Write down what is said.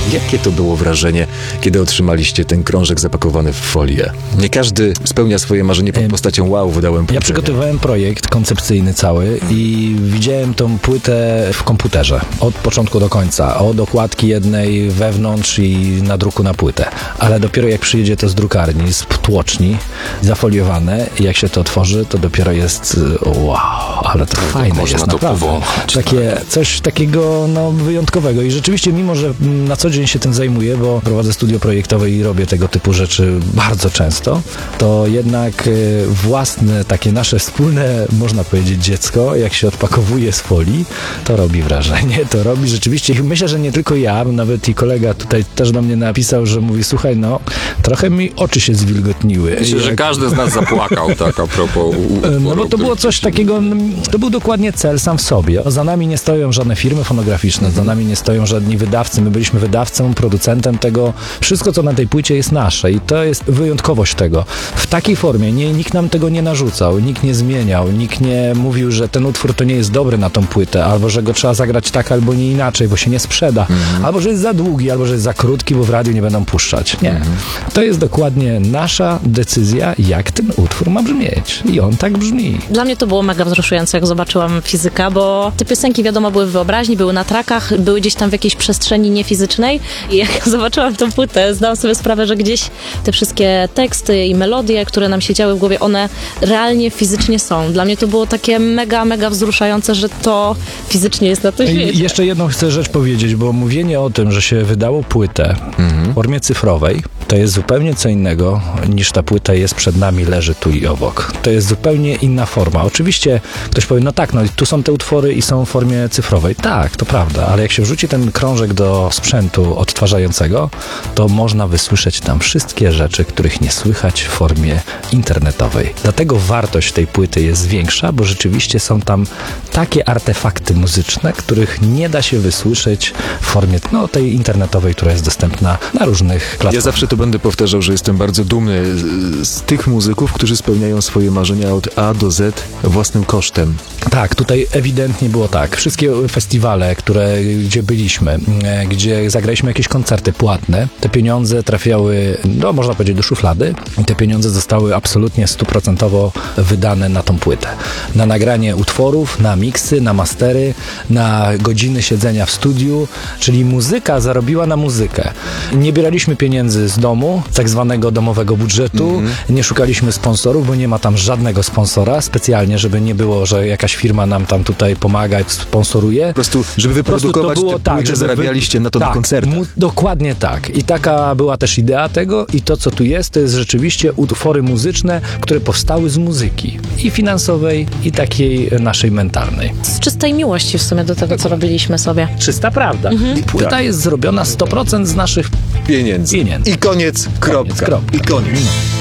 Jakie to było wrażenie, kiedy otrzymaliście ten krążek zapakowany w folię? Nie każdy spełnia swoje marzenie pod postacią wow, wydałem płytę. Ja przygotowywałem projekt koncepcyjny cały i widziałem tą płytę w komputerze od początku do końca, od okładki jednej wewnątrz i nadruku na płytę. Ale dopiero jak przyjedzie to z drukarni, z tłoczni, zafoliowane i jak się to otworzy, to dopiero jest wow, ale to fajne jest naprawdę. Takie, coś takiego wyjątkowego i rzeczywiście mimo, że na co dzień się tym zajmuję, bo prowadzę studio projektowe i robię tego typu rzeczy bardzo często, to jednak własne, takie nasze wspólne, można powiedzieć, dziecko, jak się odpakowuje z folii, to robi wrażenie, to robi rzeczywiście. I myślę, że nie tylko ja, nawet i kolega tutaj też do mnie napisał, że mówi, słuchaj, trochę mi oczy się zwilgotniły. Myślę, że każdy z nas zapłakał, tak, a propos no bo to było coś takiego, to był dokładnie cel sam w sobie. Za nami nie stoją żadne firmy fonograficzne, za nami nie stoją żadni wydawcy, my byliśmy wydawcą, producentem tego. Wszystko, co na tej płycie jest nasze i to jest wyjątkowość tego. W takiej formie nikt nam tego nie narzucał, nikt nie zmieniał, nikt nie mówił, że ten utwór to nie jest dobry na tą płytę, albo że go trzeba zagrać tak, albo nie inaczej, bo się nie sprzeda, albo że jest za długi, albo że jest za krótki, bo w radiu nie będą puszczać. Nie. To jest dokładnie nasza decyzja, jak ten utwór ma brzmieć. I on tak brzmi. Dla mnie to było mega wzruszające, jak zobaczyłam Fizyka, bo te piosenki, wiadomo, były w wyobraźni, były na trackach, były gdzieś tam w jakiejś przestrzeni niefizycznej i jak zobaczyłam tę płytę, zdałam sobie sprawę, że gdzieś te wszystkie teksty i melodie, które nam siedziały w głowie, one realnie, fizycznie są. Dla mnie to było takie mega, mega wzruszające, że to fizycznie jest na to świecie. I jeszcze jedną chcę rzecz powiedzieć, bo mówienie o tym, że się wydało płytę w formie cyfrowej, to jest zupełnie co innego niż ta płyta jest przed nami, leży tu i obok. To jest zupełnie inna forma. Oczywiście ktoś powie, tu są te utwory i są w formie cyfrowej. Tak, to prawda, ale jak się wrzuci ten krążek do sprzętu odtwarzającego, to można wysłyszeć tam wszystkie rzeczy, których nie słychać w formie internetowej. Dlatego wartość tej płyty jest większa, bo rzeczywiście są tam takie artefakty muzyczne, których nie da się wysłyszeć w formie tej internetowej, która jest dostępna na różnych platformach. Ja zawsze to będę powtarzał, że jestem bardzo dumny z tych muzyków, którzy spełniają swoje marzenia od A do Z własnym kosztem. Tak, tutaj ewidentnie było tak. Wszystkie festiwale, gdzie byliśmy, gdzie zagraliśmy jakieś koncerty płatne, te pieniądze trafiały, można powiedzieć, do szuflady i te pieniądze zostały absolutnie 100% wydane na tą płytę. Na nagranie utworów, na miksy, na mastery, na godziny siedzenia w studiu, czyli muzyka zarobiła na muzykę. Nie bieraliśmy pieniędzy z domu, tak zwanego domowego budżetu, nie szukaliśmy sponsorów, bo nie ma tam żadnego sponsora specjalnie, żeby nie było, że jakaś firma nam tam tutaj pomaga i sponsoruje. Po prostu, żeby wyprodukować to było tak, że zarabialiście na to na koncertach. Dokładnie tak. I taka była też idea tego i to, co tu jest, to jest rzeczywiście utwory muzyczne, które powstały z muzyki. I finansowej, i takiej naszej mentalnej. Z czystej miłości w sumie do tego, co robiliśmy sobie. Czysta prawda. I płyta jest zrobiona 100% z naszych pieniędzy. I koniec, kropka. I koniec.